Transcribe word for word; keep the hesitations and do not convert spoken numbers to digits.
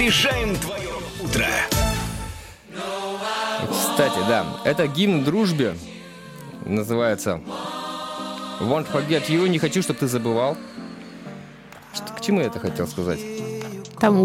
Решаем твое утро. Кстати, да, это гимн дружбе. Называется Won't Forget You. Не хочу, чтобы ты забывал. Что, к чему я это хотел сказать?